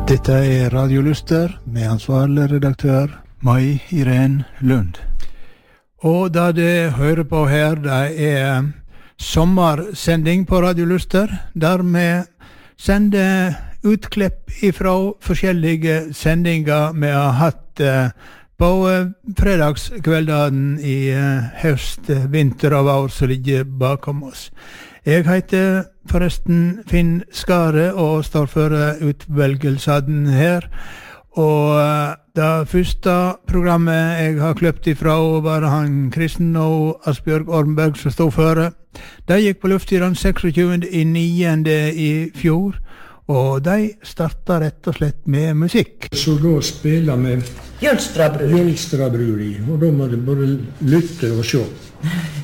Dette Radio Luster med ansvarlig redaktør Mai Irene Lund. Og da det hører på her, det sommersending på Radio Luster, der vi sender utklipp ifra forskjellige sendinger vi har hatt på fredagskvelden i høst, vinter av år som ligger bakom oss. Jeg heter forresten Finn Skare og står for utvelgelsen her. Og det første programmet jeg har kløpt ifra var han Kristen og Asbjørg Ormberg som stod føre. De gikk på luft i den 26.9. i fjor, og de startet rett og slett med musikk. Så da spiller vi Jølstrabruri, og da må du både lytte og se.